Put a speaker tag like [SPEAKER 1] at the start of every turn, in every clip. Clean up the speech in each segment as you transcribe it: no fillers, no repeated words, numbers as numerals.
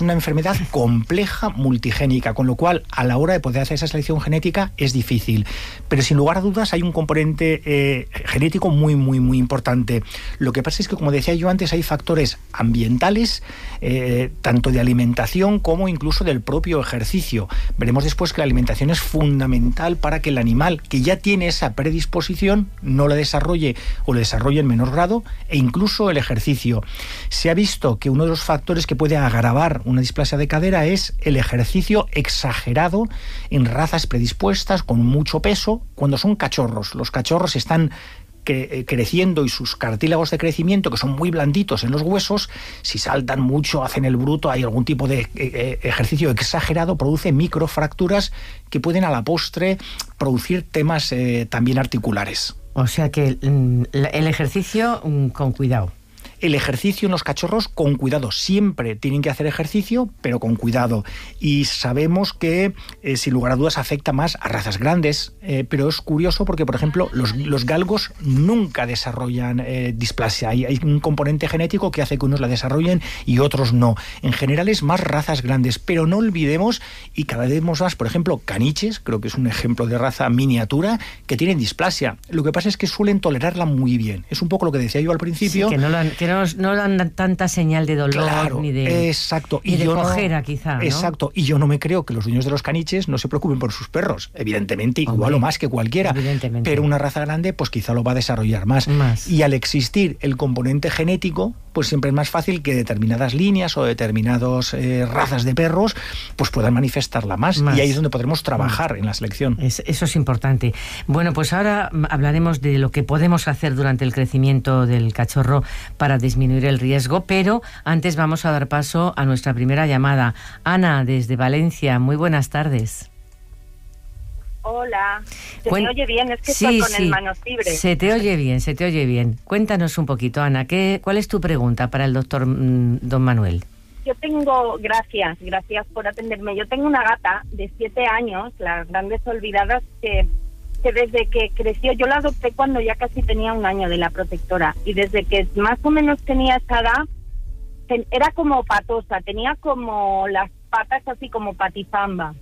[SPEAKER 1] es una enfermedad compleja, multigénica, con lo cual a la hora de poder hacer esa selección genética es difícil. Pero sin lugar a dudas hay un componente genético muy, muy, muy importante. Lo que pasa es que, como decía yo antes, hay factores ambientales, tanto de alimentación como incluso del propio ejercicio. Veremos después que la alimentación es fundamental para que el animal que ya tiene esa predisposición no la desarrolle o la desarrolle en menor grado, e incluso el ejercicio. Se ha visto que uno de los factores que puede agravar una displasia de cadera es el ejercicio exagerado en razas predispuestas con mucho peso cuando son cachorros. Los cachorros están creciendo y sus cartílagos de crecimiento, que son muy blanditos en los huesos, si saltan mucho, hacen el bruto, hay algún tipo de ejercicio exagerado, produce microfracturas que pueden a la postre producir temas también articulares.
[SPEAKER 2] O sea que el ejercicio con cuidado.
[SPEAKER 1] El ejercicio en los cachorros con cuidado. Siempre tienen que hacer ejercicio, pero con cuidado. Y sabemos que, sin lugar a dudas, afecta más a razas grandes. Pero es curioso porque, por ejemplo, los galgos nunca desarrollan displasia. Hay un componente genético que hace que unos la desarrollen y otros no. En general es más razas grandes. Pero no olvidemos, y cada vez más, por ejemplo, caniches, creo que es un ejemplo de raza miniatura, que tienen displasia. Lo que pasa es que suelen tolerarla muy bien. Es un poco lo que decía yo al principio.
[SPEAKER 2] Sí, que no dan tanta señal de dolor,
[SPEAKER 1] claro,
[SPEAKER 2] ni de,
[SPEAKER 1] exacto.
[SPEAKER 2] Ni de cojera, quizá, ¿no?
[SPEAKER 1] Exacto. Y yo no me creo que los dueños de los caniches no se preocupen por sus perros. Evidentemente, igual o más que cualquiera. Pero una raza grande, pues quizá lo va a desarrollar más. Y al existir el componente genético, pues siempre es más fácil que determinadas líneas o determinadas razas de perros pues puedan manifestarla más. Y ahí es donde podremos trabajar en la selección.
[SPEAKER 2] Eso es importante. Bueno, pues ahora hablaremos de lo que podemos hacer durante el crecimiento del cachorro para disminuir el riesgo, pero antes vamos a dar paso a nuestra primera llamada. Ana, desde Valencia, muy buenas tardes.
[SPEAKER 3] Hola, ¿se me oye bien? Es que
[SPEAKER 2] sí,
[SPEAKER 3] estoy con el manos libres.
[SPEAKER 2] Se te oye bien. Cuéntanos un poquito, Ana, ¿cuál es tu pregunta para el doctor don Manuel?
[SPEAKER 3] Yo tengo, gracias por atenderme. Yo tengo una gata de 7 años, las grandes olvidadas, que desde que creció, yo la adopté cuando ya casi tenía 1 año de la protectora, y desde que más o menos tenía esa edad, era como patosa, tenía como las patas así como patizamba.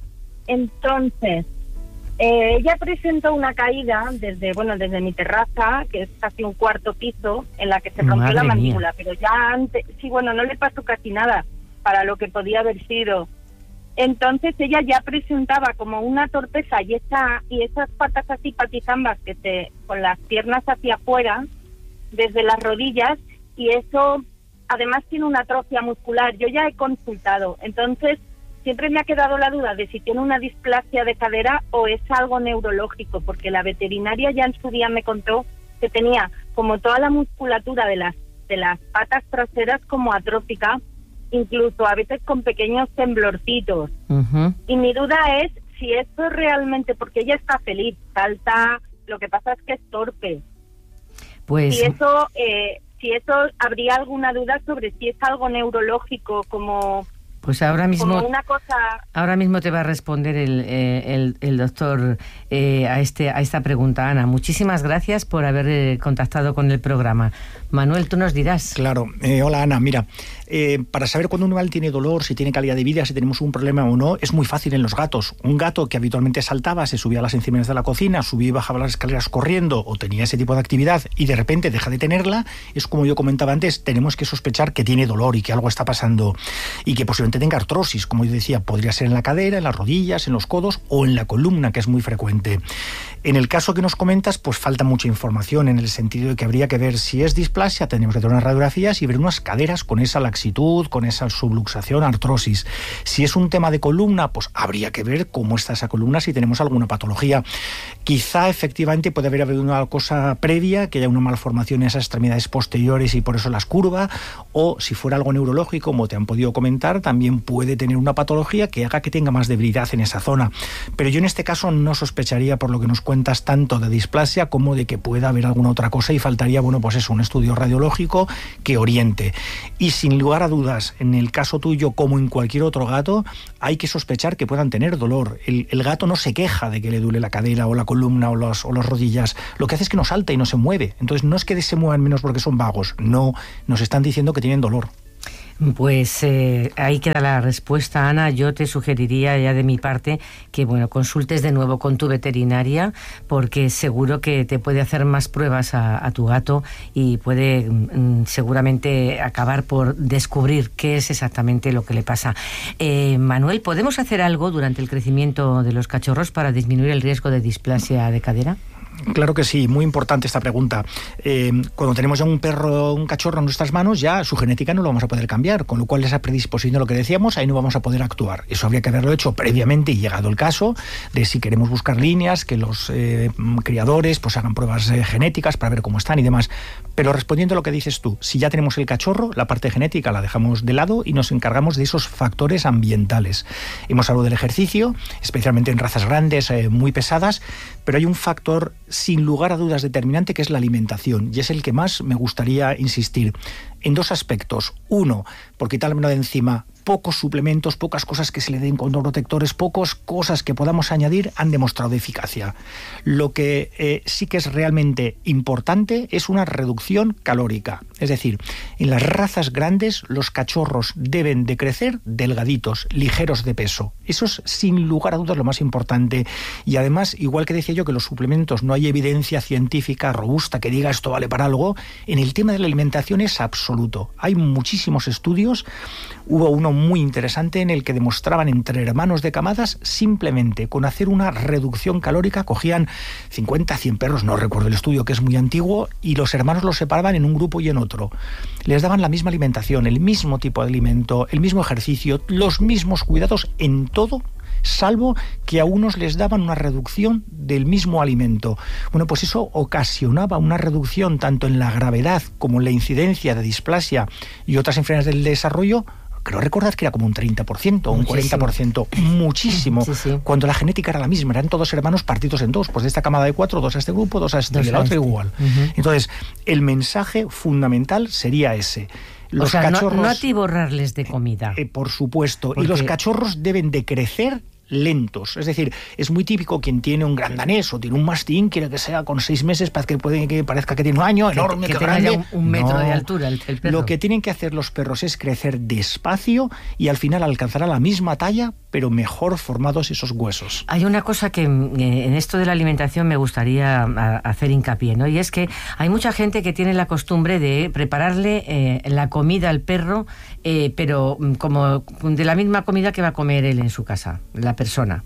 [SPEAKER 3] Entonces, ella presentó una caída desde mi terraza, que es casi un 4º piso, en la que se rompió la mandíbula, pero ya antes, no le pasó casi nada para lo que podía haber sido. Entonces ella ya presentaba como una torpeza y esas patas así patizambas con las piernas hacia afuera, desde las rodillas, y eso además tiene una atrofia muscular. Yo ya he consultado, entonces siempre me ha quedado la duda de si tiene una displasia de cadera o es algo neurológico, porque la veterinaria ya en su día me contó que tenía como toda la musculatura de las patas traseras como atrófica, incluso a veces con pequeños temblorcitos. Y mi duda es si esto realmente, porque ella está feliz, salta, lo que pasa es que es torpe.
[SPEAKER 2] Pues
[SPEAKER 3] si eso habría alguna duda sobre si es algo neurológico como...
[SPEAKER 2] Pues ahora mismo,
[SPEAKER 3] como una cosa...
[SPEAKER 2] ahora mismo te va a responder el doctor a esta pregunta, Ana. Muchísimas gracias por haber contactado con el programa. Manuel, tú nos dirás.
[SPEAKER 1] Claro. Hola, Ana. Mira, para saber cuándo un animal tiene dolor, si tiene calidad de vida, si tenemos un problema o no, es muy fácil en los gatos. Un gato que habitualmente saltaba, se subía a las encimeras de la cocina, subía y bajaba las escaleras corriendo o tenía ese tipo de actividad y de repente deja de tenerla, es como yo comentaba antes, tenemos que sospechar que tiene dolor y que algo está pasando y que posiblemente tenga artrosis, como yo decía, podría ser en la cadera, en las rodillas, en los codos o en la columna, que es muy frecuente. En el caso que nos comentas, pues falta mucha información en el sentido de que habría que ver si es displasia, tendríamos que hacer unas radiografías y ver unas caderas con esa laxitud, con esa subluxación, artrosis. Si es un tema de columna, pues habría que ver cómo está esa columna, si tenemos alguna patología. Quizá efectivamente puede haber habido una cosa previa, que haya una malformación en esas extremidades posteriores y por eso las curva, o si fuera algo neurológico, como te han podido comentar, también puede tener una patología que haga que tenga más debilidad en esa zona. Pero yo en este caso no sospecharía, por lo que nos cuentas, tanto de displasia como de que pueda haber alguna otra cosa y faltaría, un estudio radiológico que oriente. Y sin lugar a dudas, en el caso tuyo, como en cualquier otro gato, hay que sospechar que puedan tener dolor. El gato no se queja de que le duele la cadera o la columna o las rodillas. Lo que hace es que no salta y no se mueve. Entonces no es que se muevan menos porque son vagos. No, nos están diciendo que tienen dolor.
[SPEAKER 2] Pues ahí queda la respuesta, Ana. Yo te sugeriría ya de mi parte que consultes de nuevo con tu veterinaria, porque seguro que te puede hacer más pruebas a tu gato y puede seguramente acabar por descubrir qué es exactamente lo que le pasa. Manuel, ¿podemos hacer algo durante el crecimiento de los cachorros para disminuir el riesgo de displasia de cadera?
[SPEAKER 1] Claro que sí, muy importante esta pregunta. Cuando tenemos ya un cachorro en nuestras manos, ya su genética no lo vamos a poder cambiar, con lo cual esa predisposición a lo que decíamos, ahí no vamos a poder actuar. Eso habría que haberlo hecho previamente y llegado el caso de si queremos buscar líneas, que los criadores pues hagan pruebas genéticas para ver cómo están y demás. Pero respondiendo a lo que dices tú, si ya tenemos el cachorro, la parte genética la dejamos de lado y nos encargamos de esos factores ambientales. Hemos hablado del ejercicio, especialmente en razas grandes, muy pesadas, pero hay un factor sin lugar a dudas determinante, que es la alimentación, y es el que más me gustaría insistir en dos aspectos. Uno, por quitármelo de encima, pocos suplementos, pocas cosas que se le den condoprotectores, pocas cosas que podamos añadir han demostrado eficacia. Lo que sí que es realmente importante es una reducción calórica. Es decir, en las razas grandes los cachorros deben de crecer delgaditos, ligeros de peso. Eso es sin lugar a dudas lo más importante. Y además, igual que decía yo que los suplementos no hay evidencia científica robusta que diga esto vale para algo, en el tema de la alimentación es absoluto. Hay muchísimos estudios. Hubo uno muy interesante en el que demostraban entre hermanos de camadas, simplemente con hacer una reducción calórica, cogían 50, 100 perros, no recuerdo el estudio, que es muy antiguo, y los hermanos los separaban en un grupo y en otro. Les daban la misma alimentación, el mismo tipo de alimento, el mismo ejercicio, los mismos cuidados en todo, salvo que a unos les daban una reducción del mismo alimento. Bueno, pues eso ocasionaba una reducción tanto en la gravedad como en la incidencia de displasia y otras enfermedades del desarrollo. Creo recordar que era como un 30% o un 40%, muchísimo, sí. Cuando la genética era la misma, eran todos hermanos partidos en dos, pues de esta camada de 4, 2 a este grupo, 2 a este, y la otra igual. Entonces, el mensaje fundamental sería ese. Los cachorros,
[SPEAKER 2] no atiborrarles de comida.
[SPEAKER 1] Por supuesto, porque... y los cachorros deben de crecer lentos. Es decir, es muy típico quien tiene un gran danés o tiene un mastín, quiere que sea con 6 meses para que parezca que tiene un año, enorme,
[SPEAKER 2] que tenga ya un metro de altura el perro.
[SPEAKER 1] Lo que tienen que hacer los perros es crecer despacio y al final alcanzará la misma talla, pero mejor formados esos huesos.
[SPEAKER 2] Hay una cosa que en esto de la alimentación me gustaría hacer hincapié, ¿no? Y es que hay mucha gente que tiene la costumbre de prepararle la comida al perro, pero como de la misma comida que va a comer él en su casa, la persona.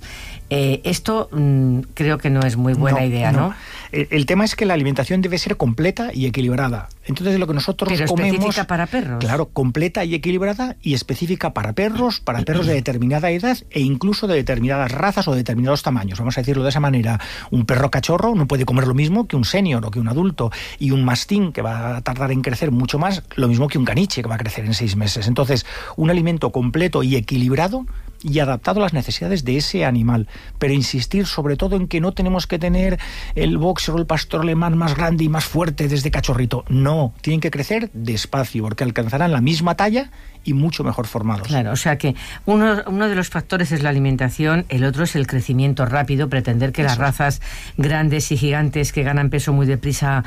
[SPEAKER 2] Esto creo que no es muy buena idea, ¿no?
[SPEAKER 1] El tema es que la alimentación debe ser completa y equilibrada. Entonces, lo que nosotros comemos...
[SPEAKER 2] Pero específica para perros.
[SPEAKER 1] Claro, completa y equilibrada y específica para perros de determinada edad e incluso de determinadas razas o de determinados tamaños. Vamos a decirlo de esa manera. Un perro cachorro no puede comer lo mismo que un senior o que un adulto. Y un mastín, que va a tardar en crecer mucho más, lo mismo que un caniche, que va a crecer en 6 meses. Entonces, un alimento completo y equilibrado y adaptado a las necesidades de ese animal, pero insistir sobre todo en que no tenemos que tener el boxer o el pastor alemán más grande y más fuerte desde cachorrito. No, tienen que crecer despacio porque alcanzarán la misma talla y mucho mejor formados.
[SPEAKER 2] Claro, o sea que uno de los factores es la alimentación, el otro es el crecimiento rápido, pretender que las razas grandes y gigantes que ganan peso muy deprisa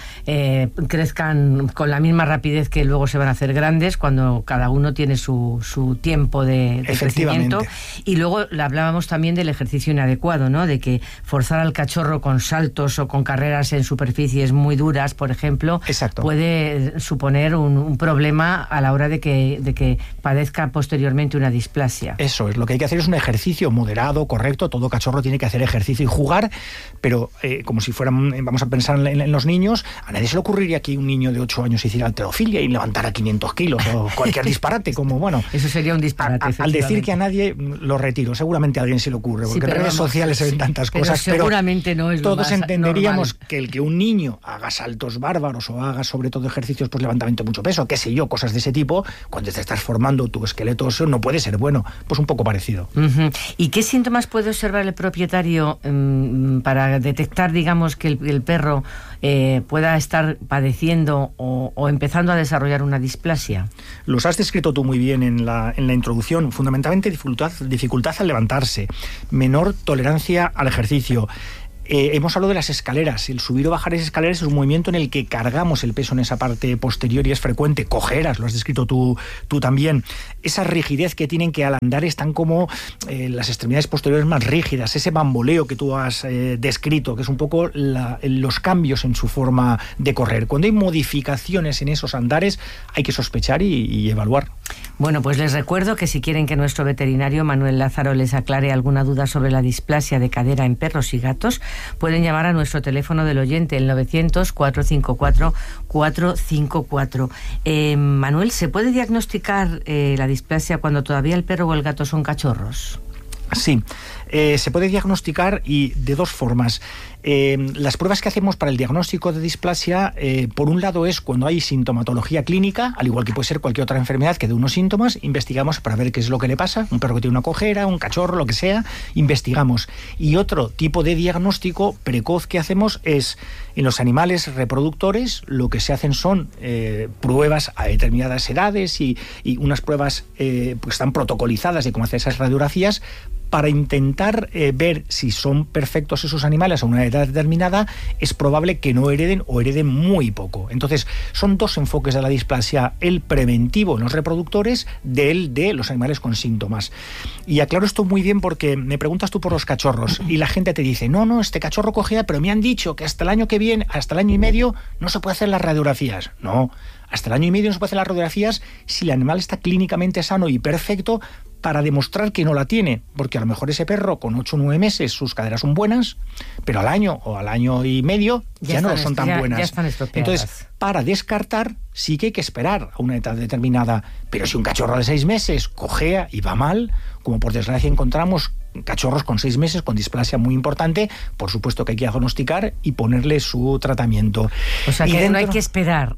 [SPEAKER 2] crezcan con la misma rapidez que luego se van a hacer grandes, cuando cada uno tiene su tiempo de crecimiento. Y luego hablábamos también del ejercicio inadecuado, ¿no? De que forzar al cachorro con saltos o con carreras en superficies muy duras, por ejemplo, puede suponer un problema a la hora de que padezca posteriormente una displasia.
[SPEAKER 1] Eso es, lo que hay que hacer es un ejercicio moderado, correcto. Todo cachorro tiene que hacer ejercicio y jugar, pero como si fueran, vamos a pensar en los niños, a nadie se le ocurriría que un niño de 8 años hiciera halterofilia y levantara 500 kilos o cualquier disparate, como bueno.
[SPEAKER 2] Eso sería un disparate.
[SPEAKER 1] Al decir que a nadie, lo retiro, seguramente a alguien se le ocurre, porque en redes sociales se ven tantas cosas,
[SPEAKER 2] seguramente no es
[SPEAKER 1] todos entenderíamos
[SPEAKER 2] normal.
[SPEAKER 1] que el que un niño haga saltos bárbaros o haga sobre todo ejercicios, pues levantamiento de mucho peso, qué sé yo, cosas de ese tipo, cuando te estás formando tu esqueleto óseo, no puede ser bueno. Pues un poco parecido.
[SPEAKER 2] ¿Y qué síntomas puede observar el propietario para detectar, digamos, que el perro pueda estar padeciendo o empezando a desarrollar una displasia?
[SPEAKER 1] Los has descrito tú muy bien en la introducción. Fundamentalmente dificultad al levantarse, menor tolerancia al ejercicio, Hemos hablado de las escaleras. El subir o bajar esas escaleras es un movimiento en el que cargamos el peso en esa parte posterior y es frecuente. Cojeras, lo has descrito tú también. Esa rigidez que tienen, que al andar están como las extremidades posteriores más rígidas. Ese bamboleo que tú has descrito, que es un poco los cambios en su forma de correr. Cuando hay modificaciones en esos andares, hay que sospechar y evaluar.
[SPEAKER 2] Bueno, pues les recuerdo que si quieren que nuestro veterinario Manuel Lázaro les aclare alguna duda sobre la displasia de cadera en perros y gatos, pueden llamar a nuestro teléfono del oyente, el 900-454-454. Manuel, ¿se puede diagnosticar la displasia cuando todavía el perro o el gato son cachorros?
[SPEAKER 1] Sí, se puede diagnosticar y de dos formas. Las pruebas que hacemos para el diagnóstico de displasia, por un lado es cuando hay sintomatología clínica, al igual que puede ser cualquier otra enfermedad que dé unos síntomas, investigamos para ver qué es lo que le pasa, un perro que tiene una cojera, un cachorro, lo que sea, investigamos. Y otro tipo de diagnóstico precoz que hacemos es en los animales reproductores, lo que se hacen son pruebas a determinadas edades y unas pruebas pues están protocolizadas de cómo hacer esas radiografías para intentar ver si son perfectos esos animales a una edad determinada. Es probable que no hereden o hereden muy poco. Entonces, son dos enfoques de la displasia: el preventivo en los reproductores del de los animales con síntomas. Y aclaro esto muy bien porque me preguntas tú por los cachorros y la gente te dice, no, este cachorro cojea, pero me han dicho que hasta el año que viene, hasta el año y medio, no se puede hacer las radiografías. No, hasta el año y medio no se puede hacer las radiografías si el animal está clínicamente sano y perfecto, para demostrar que no la tiene, porque a lo mejor ese perro con 8 o 9 meses sus caderas son buenas, pero al año o al año y medio ya no son tan buenas.
[SPEAKER 2] Ya están estropeadas.
[SPEAKER 1] Entonces, para descartar sí que hay que esperar a una edad determinada, pero si un cachorro de 6 meses cojea y va mal, como por desgracia encontramos cachorros con 6 meses con displasia muy importante, por supuesto que hay que diagnosticar y ponerle su tratamiento.
[SPEAKER 2] O sea, que no hay que esperar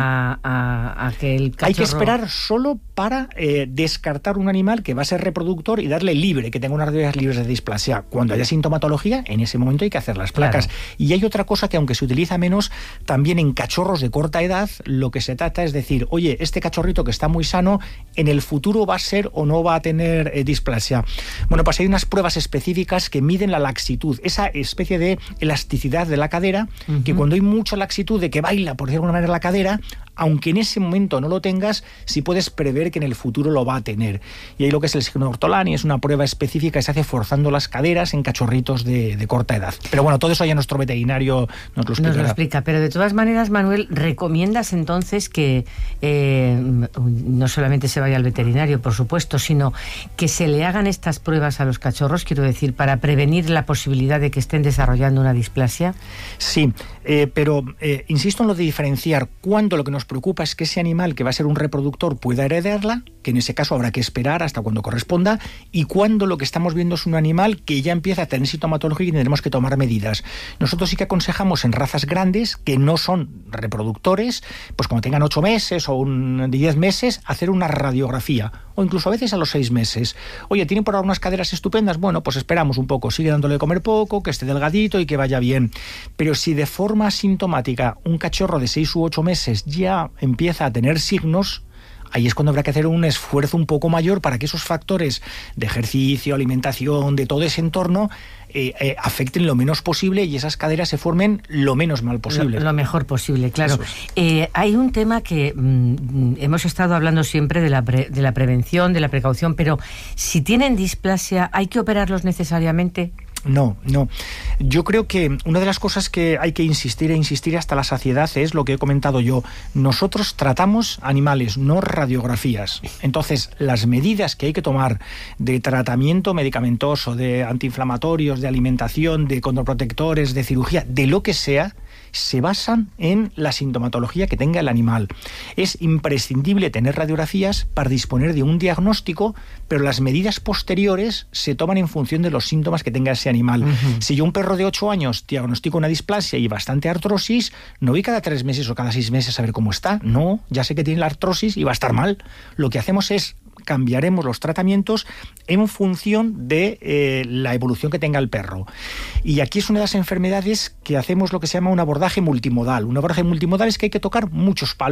[SPEAKER 2] a que el cachorro...
[SPEAKER 1] Hay que esperar solo para descartar un animal que va a ser reproductor y darle libre, que tenga unas radiografías libres de displasia. Cuando haya sintomatología, en ese momento hay que hacer las placas. Claro. Y hay otra cosa que, aunque se utiliza menos, también en cachorros de corta edad, lo que se trata es decir, oye, este cachorrito que está muy sano, en el futuro va a ser o no va a tener displasia. Bueno, pues hay unas pruebas específicas que miden la laxitud, esa especie de elasticidad de la cadera, que cuando hay mucha laxitud de que baila, por decirlo de alguna manera, la cadera, aunque en ese momento no lo tengas, sí puedes prever que en el futuro lo va a tener. Y ahí lo que es el signo de Ortolani es una prueba específica que se hace forzando las caderas en cachorritos de corta edad. Pero bueno, todo eso ya nuestro veterinario nos lo explicará.
[SPEAKER 2] Nos lo explica, pero de todas maneras, Manuel, ¿recomiendas entonces que no solamente se vaya al veterinario, por supuesto, sino que se le hagan estas pruebas a los cachorros, quiero decir, para prevenir la posibilidad de que estén desarrollando una displasia?
[SPEAKER 1] Sí, pero insisto en lo de diferenciar cuándo lo que nos preocupa es que ese animal que va a ser un reproductor pueda heredarla, que en ese caso habrá que esperar hasta cuando corresponda, y cuando lo que estamos viendo es un animal que ya empieza a tener sintomatología y tendremos que tomar medidas. Nosotros sí que aconsejamos en razas grandes que no son reproductores, pues cuando tengan 8 meses o 10 meses, hacer una radiografía, o incluso a veces a los 6 meses. Oye, ¿tienen por ahora unas caderas estupendas? Bueno, pues esperamos un poco, sigue dándole de comer poco, que esté delgadito y que vaya bien. Pero si de forma asintomática un cachorro de 6 u 8 meses ya empieza a tener signos, ahí es cuando habrá que hacer un esfuerzo un poco mayor para que esos factores de ejercicio, alimentación, de todo ese entorno afecten lo menos posible y esas caderas se formen lo menos mal posible.
[SPEAKER 2] Lo mejor posible, claro. Hay un tema que hemos estado hablando siempre de la prevención, de la precaución, pero si tienen displasia, ¿hay que operarlos necesariamente?
[SPEAKER 1] No. Yo creo que una de las cosas que hay que insistir hasta la saciedad es lo que he comentado yo. Nosotros tratamos animales, no radiografías. Entonces, las medidas que hay que tomar de tratamiento medicamentoso, de antiinflamatorios, de alimentación, de condroprotectores, de cirugía, de lo que sea, se basan en la sintomatología que tenga el animal. Es imprescindible tener radiografías para disponer de un diagnóstico, pero las medidas posteriores se toman en función de los síntomas que tenga ese animal. Si yo un perro de 8 años diagnostico una displasia y bastante artrosis, no voy cada 3 meses o cada 6 meses a ver cómo está. No, ya sé que tiene la artrosis y va a estar mal. Lo que hacemos es cambiaremos los tratamientos en función de la evolución que tenga el perro. Y aquí es una de las enfermedades que hacemos lo que se llama un abordaje multimodal. Un abordaje multimodal es que hay que tocar muchos palos.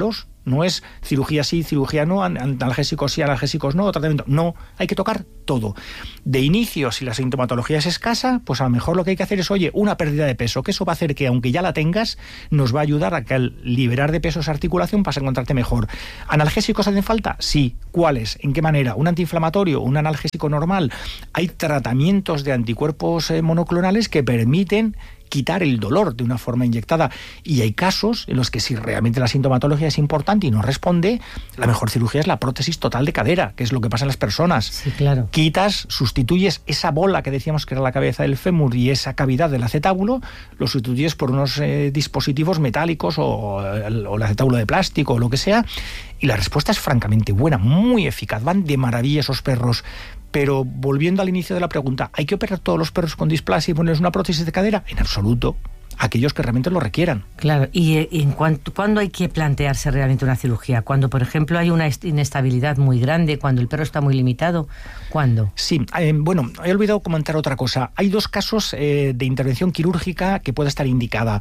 [SPEAKER 1] No es cirugía sí, cirugía no, analgésicos sí, analgésicos no, tratamiento. No, hay que tocar todo. De inicio, si la sintomatología es escasa, pues a lo mejor lo que hay que hacer es, una pérdida de peso, que eso va a hacer que, aunque ya la tengas, nos va a ayudar a que al liberar de peso esa articulación vas a encontrarte mejor. ¿Analgésicos hacen falta? Sí. ¿Cuáles? ¿En qué manera? ¿Un antiinflamatorio? ¿Un analgésico normal? Hay tratamientos de anticuerpos monoclonales que permiten quitar el dolor de una forma inyectada, y hay casos en los que si realmente la sintomatología es importante y no responde, la mejor cirugía es la prótesis total de cadera, que es lo que pasa en las personas.
[SPEAKER 2] Sí, claro.
[SPEAKER 1] Quitas, sustituyes esa bola que decíamos que era la cabeza del fémur y esa cavidad del acetábulo, lo sustituyes por unos dispositivos metálicos o el acetábulo de plástico o lo que sea, y la respuesta es francamente buena, muy eficaz, van de maravilla esos perros. Pero volviendo al inicio de la pregunta, ¿hay que operar todos los perros con displasia y ponerles una prótesis de cadera? En absoluto. Aquellos que realmente lo requieran.
[SPEAKER 2] Claro, y ¿cuándo hay que plantearse realmente una cirugía? Cuando, por ejemplo, hay una inestabilidad muy grande, cuando el perro está muy limitado, ¿cuándo?
[SPEAKER 1] Sí, bueno, he olvidado comentar otra cosa. Hay dos casos de intervención quirúrgica que puede estar indicada.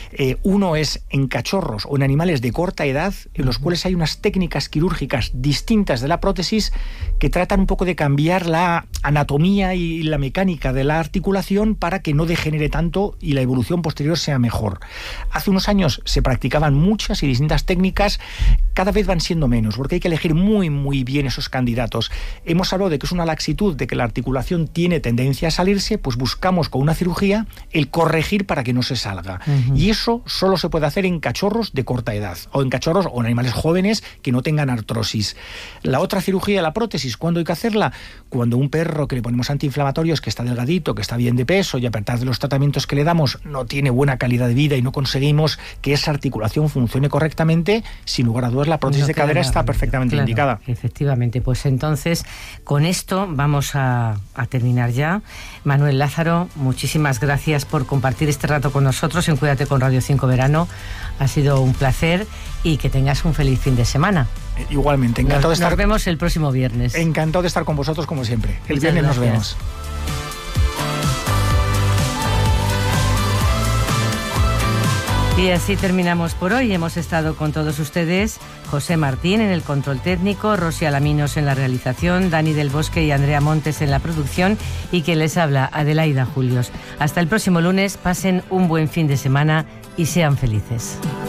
[SPEAKER 1] Uno es en cachorros o en animales de corta edad, en los cuales hay unas técnicas quirúrgicas distintas de la prótesis que tratan un poco de cambiar la anatomía y la mecánica de la articulación para que no degenere tanto y la evolución posterior sea mejor. Hace unos años se practicaban muchas y distintas técnicas, cada vez van siendo menos, porque hay que elegir muy, muy bien esos candidatos. Hemos hablado de que es una laxitud, de que la articulación tiene tendencia a salirse, pues buscamos con una cirugía el corregir para que no se salga. Y eso solo se puede hacer en cachorros de corta edad, o en cachorros o en animales jóvenes que no tengan artrosis. La otra cirugía, la prótesis, ¿cuándo hay que hacerla? Cuando un perro que le ponemos antiinflamatorios, que está delgadito, que está bien de peso y a pesar de los tratamientos que le damos no tiene buena calidad de vida y no conseguimos que esa articulación funcione correctamente, sin lugar a dudas la prótesis de cadera está perfectamente indicada.
[SPEAKER 2] Efectivamente, pues entonces con esto vamos a terminar ya. Manuel Lázaro, muchísimas gracias por compartir este rato con nosotros en Cuídate con Radio 5 Verano. Ha sido un placer y que tengas un feliz fin de semana.
[SPEAKER 1] Igualmente, encantado de estar.
[SPEAKER 2] Nos vemos el próximo viernes.
[SPEAKER 1] Encantado de estar con vosotros como siempre. El viernes nos vemos.
[SPEAKER 2] Y así terminamos por hoy. Hemos estado con todos ustedes, José Martín en el control técnico, Rosy Alaminos en la realización, Dani del Bosque y Andrea Montes en la producción, y quien les habla, Adelaida Julios. Hasta el próximo lunes, pasen un buen fin de semana y sean felices.